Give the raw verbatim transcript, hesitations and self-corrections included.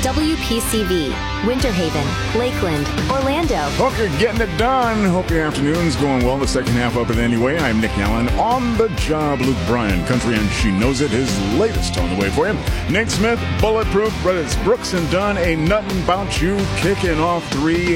W P C V, Winter Haven, Lakeland, Orlando. Hope you're getting it done. Hope your afternoon's going well. The second half of it anyway. I'm Nick Allen. On the job, Luke Bryan, Country and She Knows It, his latest on the way for you. Nate Smith, Bulletproof, Brothers Brooks and Dunn, Ain't Nothing About You, kicking off three